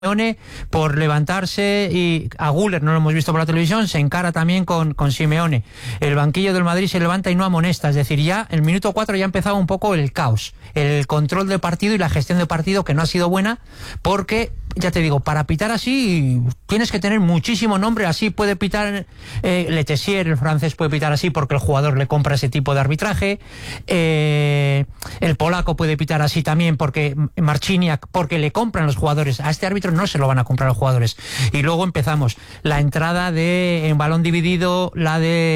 por levantarse, y a Güler no lo hemos visto por la televisión, se encara también con Simeone. El banquillo del Madrid se levanta y no amonesta, es decir, ya el minuto 4 ya empezaba un poco el caos, el control del partido y la gestión del partido, que no ha sido buena, porque ya te digo, para pitar así tienes que tener muchísimo nombre. Así puede pitar Letessier, el francés, puede pitar así porque el jugador le compra ese tipo de arbitraje. El polaco puede pitar así también porque Marciniak, porque le compran los jugadores. A este árbitro no se lo van a comprar los jugadores. Y luego empezamos la entrada de en balón dividido, la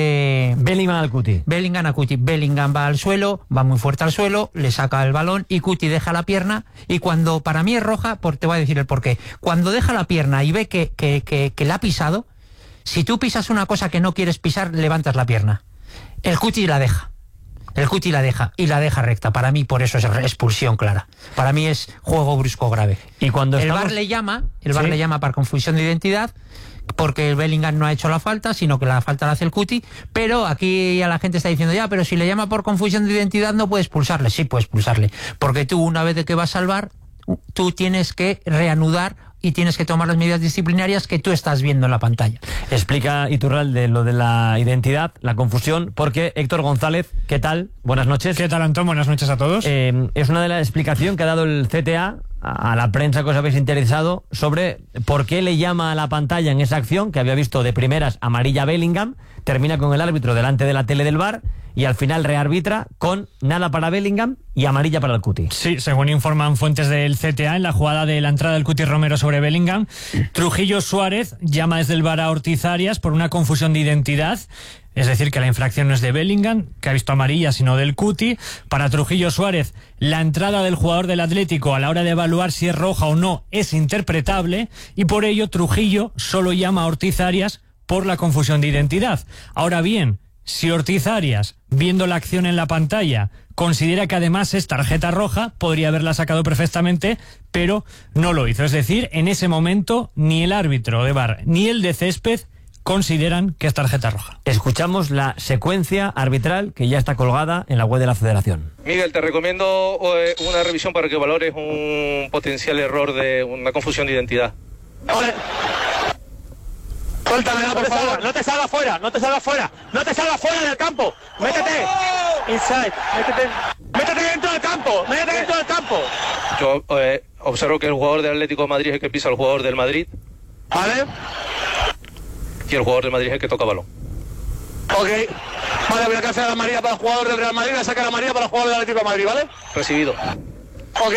de Bellingham al Cuti. Bellingham a Cuti. Bellingham va al suelo, va muy fuerte al suelo, le saca el balón y Cuti deja la pierna, y cuando para mí es roja, te voy a decir el porqué. Cuando deja la pierna y ve que la ha pisado, si tú pisas una cosa que no quieres pisar, levantas la pierna. El Cuti la deja. El Cuti la deja, y la deja recta. Para mí, por eso es expulsión clara. Para mí es juego brusco grave. Y cuando el VAR le llama para confusión de identidad, porque el Bellingham no ha hecho la falta, sino que la falta la hace el Cuti, pero aquí ya la gente está diciendo, ya, pero si le llama por confusión de identidad no puede expulsarle. Sí puede expulsarle, porque tú, una vez de que vas al VAR, tú tienes que reanudar y tienes que tomar las medidas disciplinarias que tú estás viendo en la pantalla. Explica Iturralde lo de la identidad, la confusión, porque Héctor González, ¿qué tal? Buenas noches. ¿Qué tal, Antón? Buenas noches a todos. Es una de las explicaciones que ha dado el CTA a la prensa que os habéis interesado sobre por qué le llama a la pantalla en esa acción, que había visto de primeras amarilla a Bellingham, termina con el árbitro delante de la tele del VAR y al final rearbitra con nada para Bellingham y amarilla para el Cuti. Sí, según informan fuentes del CTA, en la jugada de la entrada del Cuti Romero sobre Bellingham, Trujillo Suárez llama desde el VAR a Ortiz Arias por una confusión de identidad. Es decir, que la infracción no es de Bellingham, que ha visto amarilla, sino del Cuti. Para Trujillo Suárez, la entrada del jugador del Atlético a la hora de evaluar si es roja o no es interpretable, y por ello Trujillo solo llama a Ortiz Arias por la confusión de identidad. Ahora bien, si Ortiz Arias, viendo la acción en la pantalla, considera que además es tarjeta roja, podría haberla sacado perfectamente, pero no lo hizo. Es decir, en ese momento ni el árbitro de VAR ni el de césped consideran que es tarjeta roja. Escuchamos la secuencia arbitral que ya está colgada en la web de la Federación. Miguel, te recomiendo una revisión para que valores un potencial error de una confusión de identidad. Vale. Suéltamela, por favor. No te salgas fuera, no te salgas fuera. No te salgas fuera del campo. Métete. Inside. Métete dentro del campo. Métete dentro del campo. Yo observo que el jugador del Atlético de Madrid es el que pisa al jugador del Madrid. Vale. Y el jugador del Madrid es el que toca balón. Ok. Vale, voy a cancelar la amarilla para el jugador del Real Madrid, voy a sacar la amarilla para el jugador del Atlético de Madrid, ¿vale? Recibido. Ok.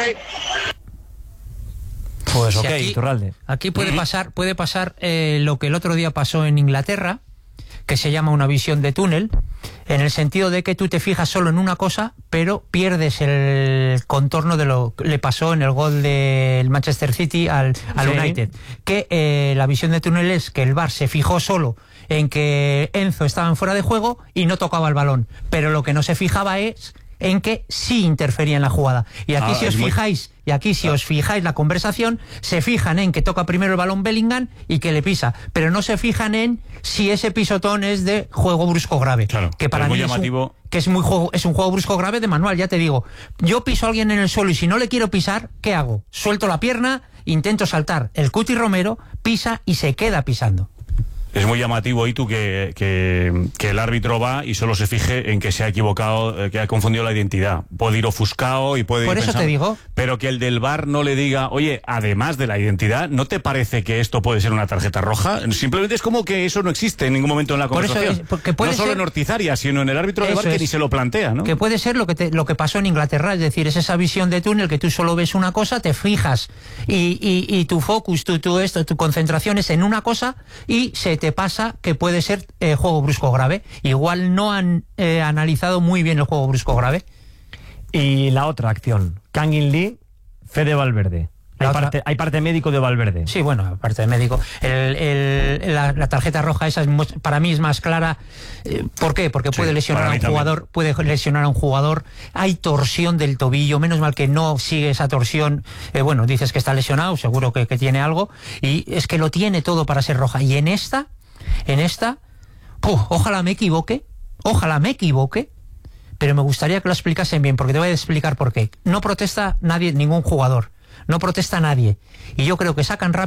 Pues sí, ok, Iturralde. Aquí puede pasar lo que el otro día pasó en Inglaterra, que se llama una visión de túnel, en el sentido de que tú te fijas solo en una cosa, pero pierdes el contorno de lo que le pasó en el gol del Manchester City al United. Que la visión de túnel es que el VAR se fijó solo en que Enzo estaba en fuera de juego y no tocaba el balón, pero lo que no se fijaba es en que sí interfería en la jugada. Y aquí si os fijáis la conversación, se fijan en que toca primero el balón Bellingham y que le pisa, pero no se fijan en si ese pisotón es de juego brusco grave. Claro, que para mí llamativo. Es un juego brusco grave de manual, ya te digo. Yo piso a alguien en el suelo y si no le quiero pisar, ¿qué hago? Suelto la pierna, intento saltar. El Cuti Romero pisa y se queda pisando. Es muy llamativo, Itu, que el árbitro va y solo se fije en que se ha equivocado, que ha confundido la identidad. Puede ir ofuscado y puede ir Por eso pensando, te digo. pero que el del VAR no le diga, oye, además de la identidad, ¿no te parece que esto puede ser una tarjeta roja? Simplemente es como que eso no existe en ningún momento en la conversación. No solo en Ortiz Arias, sino en el árbitro de VAR, que ni se lo plantea, ¿no? Que puede ser lo que pasó en Inglaterra, es decir, es esa visión de túnel que tú solo ves una cosa, te fijas y tu focus, tu concentración es en una cosa y se te pasa que puede ser juego brusco grave. Igual no han analizado muy bien el juego brusco grave. Y la otra acción, Kangin Lee, Fede Valverde. Hay parte médico de Valverde. Sí, bueno, aparte de médico. La tarjeta roja esa para mí es más clara. ¿Por qué? Porque puede lesionar a un jugador. Puede lesionar a un jugador. Hay torsión del tobillo. Menos mal que no sigue esa torsión. Bueno, dices que está lesionado, seguro que tiene algo. Y es que lo tiene todo para ser roja. Y en esta, ojalá me equivoque, pero me gustaría que lo explicasen bien, porque te voy a explicar por qué. No protesta nadie, ningún jugador. no protesta nadie. Y yo creo que sacan rápido